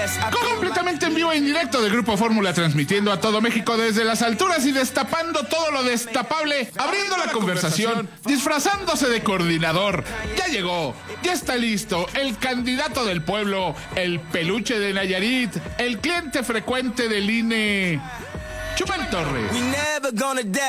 Completamente en vivo e indirecto del Grupo Fórmula, transmitiendo a todo México desde las alturas y destapando todo lo destapable, abriendo la conversación, disfrazándose de coordinador. Ya llegó, ya está listo, el candidato del pueblo, el peluche de Nayarit, el cliente frecuente del INE, Chumel Torres.